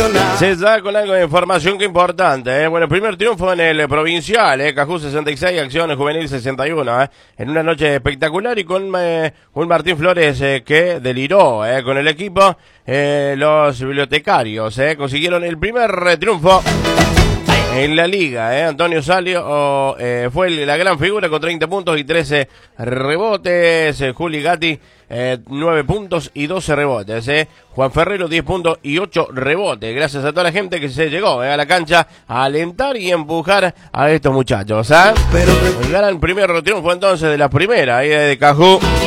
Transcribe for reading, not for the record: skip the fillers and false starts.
Se da con algo de información que importante. Bueno, el primer triunfo en el provincial, Cajú 66, Acciones Juvenil 61. En una noche espectacular y con un Martín Flores que deliró con el equipo. Los bibliotecarios consiguieron el primer triunfo en la liga. Antonio Salio fue la gran figura con 30 puntos y 13 rebotes. Juli Gatti 9 puntos y 12 rebotes. Juan Ferrero 10 puntos y 8 rebotes. Gracias a toda la gente que se llegó a la cancha a alentar y empujar a estos muchachos. El gran primer triunfo entonces de la primera de Cajú.